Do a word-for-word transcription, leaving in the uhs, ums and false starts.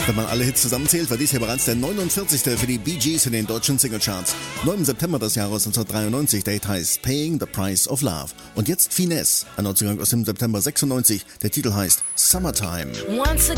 Wenn man alle Hits zusammenzählt, war dies hier bereits der neunundvierzigste für die Bee Gees in den deutschen Singlecharts. Neu im September des Jahres neunzehnhundertdreiundneunzig, der Hit heißt Paying the Price of Love. Und jetzt Finesse, ein Neuzugang aus dem September sechsundneunzig, der Titel heißt Summertime. Once again